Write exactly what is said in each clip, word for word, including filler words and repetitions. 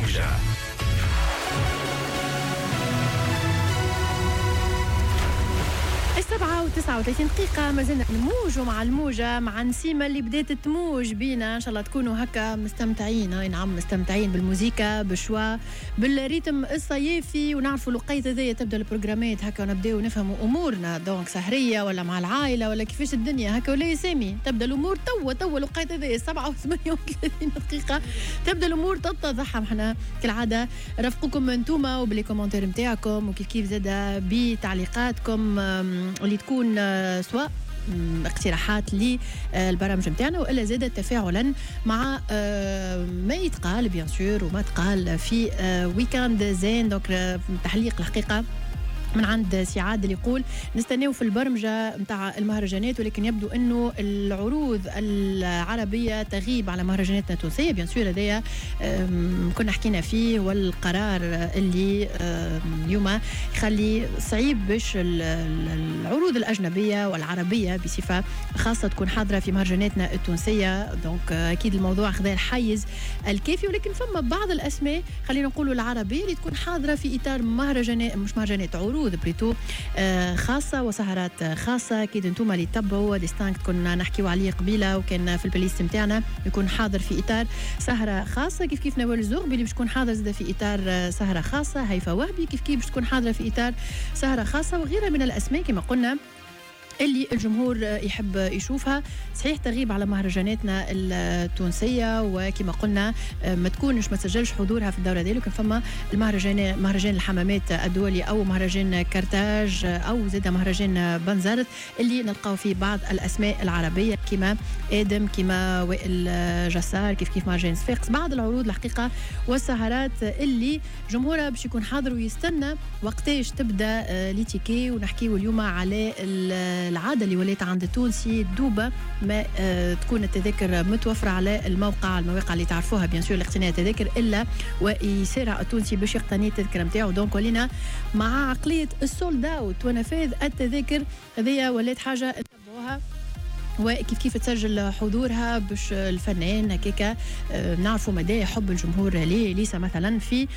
الموجة. السبعة وتسعة وثلاثين دقيقة ما زلنا الموج ومع الموجة مع نسيمة اللي بدات تموج بينا. إن شاء الله تكونوا هكا مستمتعين. أي نعم مستمتعين بالموسيقى بالشوا بالريتم الصيفي، ونعرفوا الوقيت هذايا تبدأ البروجرامات هكا ونبداو نفهموا أمورنا دونك سهرية ولا مع العائلة ولا كيفاش الدنيا هكا ولا يسامي. تبدأ الأمور توا توا الوقيت هذايا السبعة وثمانية وثلاثين دقيقة تبدأ الأمور تتضح. احنا كالعادة رافقكم انتوما وبالكومنتير نتاعكم وكيف كيف زادا بتعليقاتكم اللي تكون سواء اقتراحات للبرامج نتاعنا والا زاد تفاعلا مع ما يتقال بيان سور وما تقال في ويكاند زين. دونك تحليق الحقيقه من عند سعاد اللي يقول نستناو في البرمجة متاع المهرجانات، ولكن يبدو انه العروض العربية تغيب على مهرجاناتنا التونسية. بيان سور هذايا كنا حكينا فيه، والقرار اللي اليوم يخلي صعيب باش العروض الأجنبية والعربية بصفة خاصة تكون حاضرة في مهرجاناتنا التونسية. دونك أكيد الموضوع خذا الحيز الكافي، ولكن فما بعض الأسماء خلينا نقولوا العربية اللي تكون حاضرة في إطار مهرجانات مش مهرجانات عروض بريتو خاصة وسهرات خاصة. أكيد أنتم اللي تتبعوا ديستانكت كنا نحكيوا عليه قبيلة وكان في البلايست متاعنا يكون حاضر في إطار سهرة خاصة، كيف كيف نوال الزغبي اللي باش تكون حاضر زاد في إطار سهرة خاصة، هيفا وهبي كيف كيف باش تكون حاضرة في إطار سهرة خاصة، وغيرها من الأسماء كما قلنا اللي الجمهور يحب يشوفها. صحيح تغيب على مهرجاناتنا التونسية وكما قلنا ما تكونش ما تسجلش حضورها في الدورة دي، لكن فما المهرجان مهرجان الحمامات الدولي أو مهرجان كرتاج أو زاد مهرجان بنزرت اللي نلقاو فيه بعض الأسماء العربية كما آدم كما وائل جسار كيف كيف مهرجان صفاقس. بعض العروض الحقيقة والسهرات اللي جمهورها باش يكون حاضر ويستنى وقتاش تبدأ ليتيكي. ونحكيو اليوم على العادة اللي ولات عند التونسي دوبة ما آه تكون التذاكر متوفرة على الموقع المواقع اللي تعرفوها بيان سور لاقتناء التذاكر إلا ويسارع التونسي باش يقتني التذكرة نتاعو. دونك ولينا مع عقلية السولد اوت ونفاذ التذاكر هذه ولات حاجة نتبعوها وكيف كيف تسجل حضورها باش الفنان هكاكا نعرفوا مدى حب الجمهور ليه. ليسا مثلا في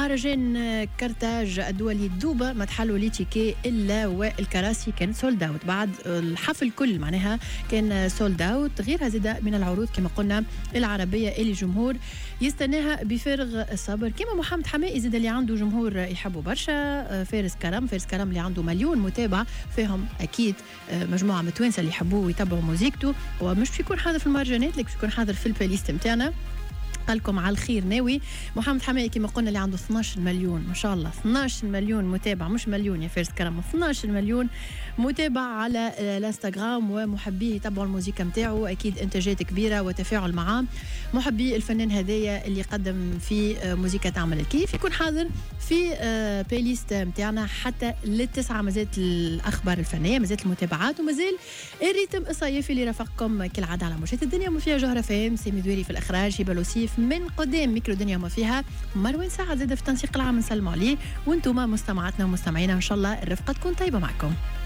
مهرجان كرتاج الدولي دوبة ما تحلوا لي تيكي الا والكراسي كانت سولد اوت، بعد الحفل كل معناها كان سولد اوت. غيرها زاد من العروض كما قلنا العربيه اللي الجمهور يستناها بفارغ الصبر، كما محمد حمائي زاد اللي عنده جمهور يحبوا برشا، فارس كرم فارس كرم اللي عنده مليون متابع فيهم اكيد مجموعه من التوانسه اللي يحبوه ويتابعوا موزيكته، ومش باش يكون حاضر في المهرجانات لكن باش يكون حاضر في البلايست نتاعنا. قالكم على الخير ناوي. محمد حمائي كما قلنا اللي عنده اثناش مليون ما شاء الله، اثناش مليون متابع، مش مليون يا فارس كرم، اثناش مليون متابع على الانستغرام، ومحبيه يتابعوا الموسيقى نتاعو، اكيد انتاجات كبيره وتفاعل معاه. محبي الفنان هذايا اللي قدم في موسيقى تعمل الكيف يكون حاضر في بلايست نتاعنا حتى للتسعه. مازالت الاخبار الفنيه، مازالت المتابعات، ومازال الريتم الصيفي اللي رافقكم كالعاده على موجات الدنيا وما فيها. جوهره فهم سامي دويري في الاخراج، هبه لوسيف من قدام ميكرو دنيا وما فيها، مروان سعد زاد في التنسيق العام. نسلموا عليه وانتم مستمعاتنا ومستمعينا، ان شاء الله الرفقه تكون طيبه معكم.